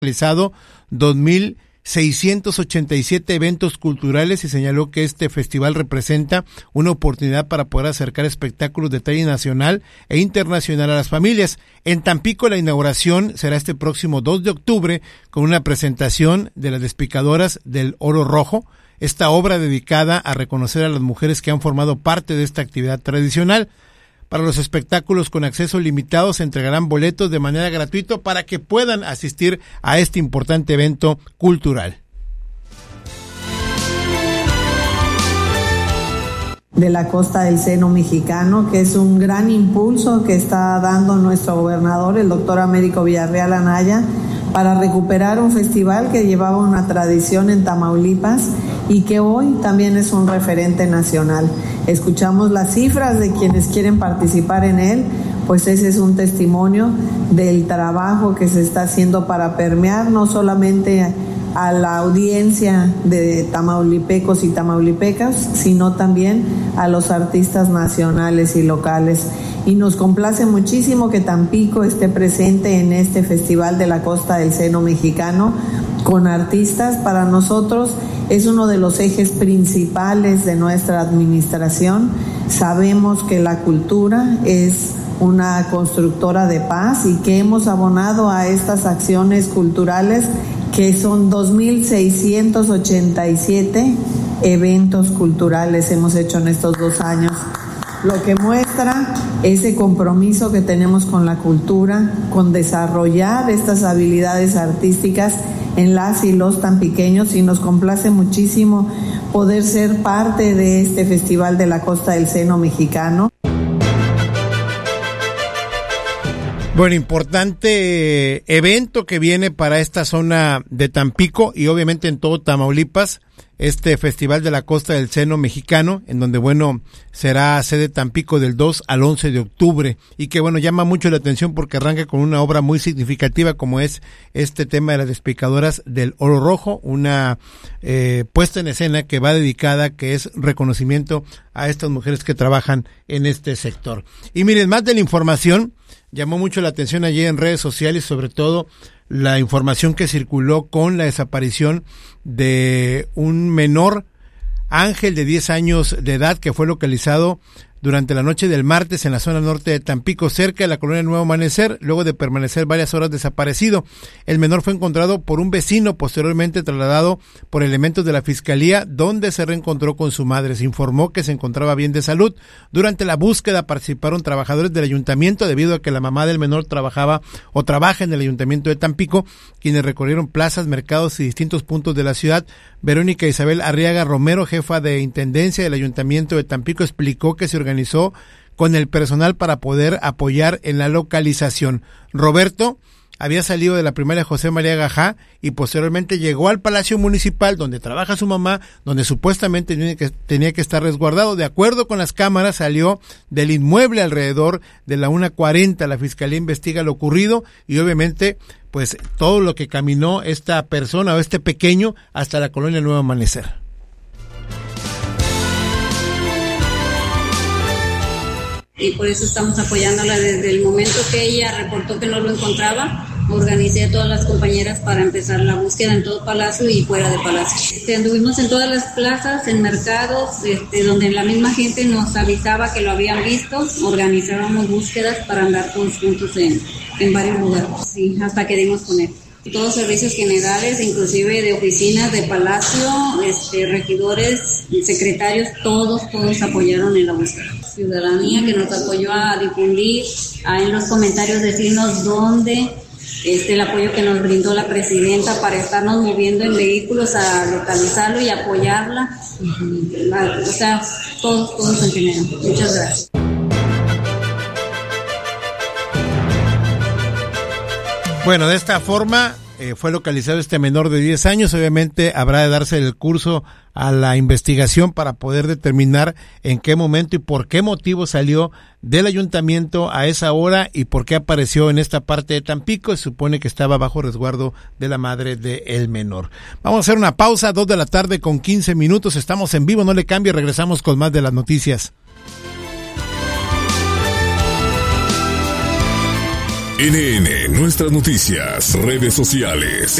realizado 2,687 eventos culturales y señaló que este festival representa una oportunidad para poder acercar espectáculos de talla nacional e internacional a las familias. En Tampico la inauguración será este próximo 2 de octubre con una presentación de las Despicadoras del Oro Rojo, esta obra dedicada a reconocer a las mujeres que han formado parte de esta actividad tradicional. Para los espectáculos con acceso limitado se entregarán boletos de manera gratuita para que puedan asistir a este importante evento cultural. De la Costa del Seno Mexicano, que es un gran impulso que está dando nuestro gobernador, el doctor Américo Villarreal Anaya, para recuperar un festival que llevaba una tradición en Tamaulipas y que hoy también es un referente nacional. Escuchamos las cifras de quienes quieren participar en él, pues ese es un testimonio del trabajo que se está haciendo para permear no solamente a la audiencia de tamaulipecos y tamaulipecas, sino también a los artistas nacionales y locales. Y nos complace muchísimo que Tampico esté presente en este Festival de la Costa del Seno Mexicano con artistas. Para nosotros es uno de los ejes principales de nuestra administración. Sabemos que la cultura es una constructora de paz y que hemos abonado a estas acciones culturales que son 2,687 eventos culturales hemos hecho en estos 2 años, lo que muestra ese compromiso que tenemos con la cultura, con desarrollar estas habilidades artísticas en las y los tampiqueños, y nos complace muchísimo poder ser parte de este Festival de la Costa del Seno Mexicano. Bueno, importante evento que viene para esta zona de Tampico y obviamente en todo Tamaulipas, este Festival de la Costa del Seno Mexicano, en donde, bueno, será sede Tampico del 2 al 11 de octubre y que, bueno, llama mucho la atención porque arranca con una obra muy significativa como es este tema de las Despicadoras del Oro Rojo, una puesta en escena que va dedicada, que es reconocimiento a estas mujeres que trabajan en este sector. Y miren, más de la información, llamó mucho la atención ayer en redes sociales, sobre todo la información que circuló con la desaparición de un menor, Ángel, de 10 años de edad, que fue localizado durante la noche del martes en la zona norte de Tampico, cerca de la colonia Nuevo Amanecer, luego de permanecer varias horas desaparecido. El menor fue encontrado por un vecino, posteriormente trasladado por elementos de la Fiscalía, donde se reencontró con su madre. Se informó que se encontraba bien de salud. Durante la búsqueda participaron trabajadores del ayuntamiento, debido a que la mamá del menor trabaja en el ayuntamiento de Tampico, quienes recorrieron plazas, mercados y distintos puntos de la ciudad. Verónica Isabel Arriaga Romero, jefa de Intendencia del Ayuntamiento de Tampico, explicó que se organizó con el personal para poder apoyar en la localización. Roberto había salido de la primaria José María Gajá y posteriormente llegó al Palacio Municipal, donde trabaja su mamá, donde supuestamente tenía que estar resguardado. De acuerdo con las cámaras, salió del inmueble alrededor de la 1:40. La Fiscalía investiga lo ocurrido y obviamente pues todo lo que caminó esta persona o este pequeño hasta la colonia Nuevo Amanecer. Y por eso estamos apoyándola desde el momento que ella reportó que no lo encontraba. Organicé a todas las compañeras para empezar la búsqueda en todo Palacio y fuera de Palacio. Anduvimos en todas las plazas, en mercados, donde la misma gente nos avisaba que lo habían visto. Organizábamos búsquedas para andar todos juntos en varios lugares, sí, hasta que dimos con él. Todos servicios generales, inclusive de oficinas, de Palacio, regidores, secretarios, todos apoyaron en la búsqueda. Ciudadanía que nos apoyó a difundir, en los comentarios decirnos dónde, el apoyo que nos brindó la presidenta para estarnos moviendo en vehículos a localizarlo y apoyarla. O sea, todos en general. Muchas gracias. Bueno, de esta forma fue localizado este menor de 10 años. Obviamente habrá de darse el curso a la investigación para poder determinar en qué momento y por qué motivo salió del ayuntamiento a esa hora y por qué apareció en esta parte de Tampico. Se supone que estaba bajo resguardo de la madre del menor. Vamos a hacer una pausa, 2:15 p.m. Estamos en vivo, no le cambie, regresamos con más de las noticias. NN, nuestras noticias, redes sociales.